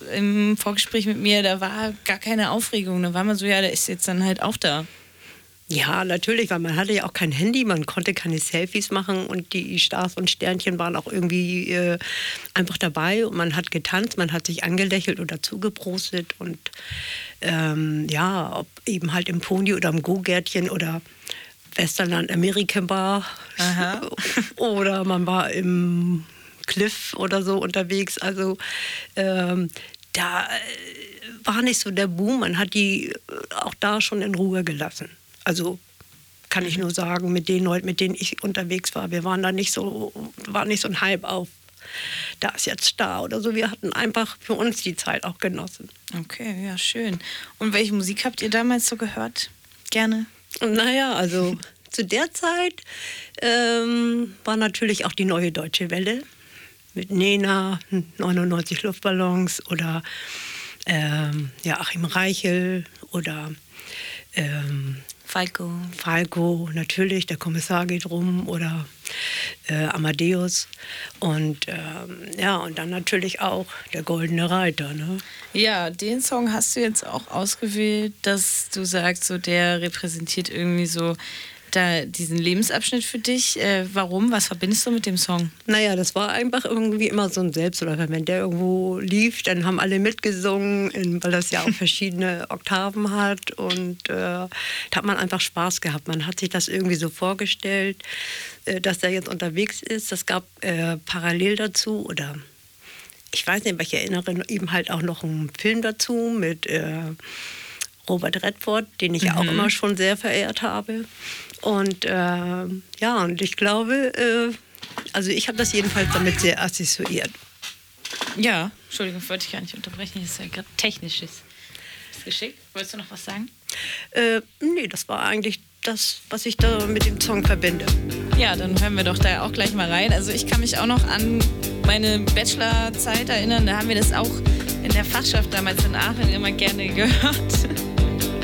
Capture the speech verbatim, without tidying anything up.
im Vorgespräch mit mir, da war gar keine Aufregung. Da war man so, ja, der ist jetzt dann halt auch da. Ja, natürlich, weil man hatte ja auch kein Handy, man konnte keine Selfies machen und die Stars und Sternchen waren auch irgendwie äh, einfach dabei und man hat getanzt, man hat sich angelächelt oder zugeprostet und ähm, ja, ob eben halt im Pony oder im Go-Gärtchen oder Westerland American Bar oder man war im Cliff oder so unterwegs, also ähm, da war nicht so der Boom, man hat die auch da schon in Ruhe gelassen. Also kann ich nur sagen, mit den Leuten, mit denen ich unterwegs war, wir waren da nicht so, war nicht so ein Hype auf, da ist jetzt Star oder so. Wir hatten einfach für uns die Zeit auch genossen. Okay, ja, schön. Und welche Musik habt ihr damals so gehört? Gerne? Naja, also zu der Zeit ähm, war natürlich auch die Neue Deutsche Welle mit Nena, neunundneunzig Luftballons oder ähm, ja, Achim Reichel oder ähm, Falco. Falco, natürlich, der Kommissar geht rum oder äh, Amadeus und ähm, ja, und dann natürlich auch der Goldene Reiter, ne? Ja, den Song hast du jetzt auch ausgewählt, dass du sagst, so der repräsentiert irgendwie so da diesen Lebensabschnitt für dich. Äh, warum? Was verbindest du mit dem Song? Naja, das war einfach irgendwie immer so ein Selbstläufer. Wenn der irgendwo lief, dann haben alle mitgesungen, in, weil das ja auch verschiedene Oktaven hat. Und äh, da hat man einfach Spaß gehabt. Man hat sich das irgendwie so vorgestellt, äh, dass der jetzt unterwegs ist. Das gab äh, parallel dazu, oder ich weiß nicht, aber ich erinnere eben halt auch noch einen Film dazu mit äh, Robert Redford, den ich ja mhm. auch immer schon sehr verehrt habe. Und äh, ja, und ich glaube, äh, also ich habe das jedenfalls damit sehr assoziiert. Ja, Entschuldigung, wollte ich gar nicht unterbrechen, das ist ja gerade technisches. Ist geschickt. Wolltest du noch was sagen? Äh, nee, das war eigentlich das, was ich da mit dem Song verbinde. Ja, dann hören wir doch da auch gleich mal rein. Also ich kann mich auch noch an meine Bachelorzeit erinnern, da haben wir das auch in der Fachschaft damals in Aachen immer gerne gehört.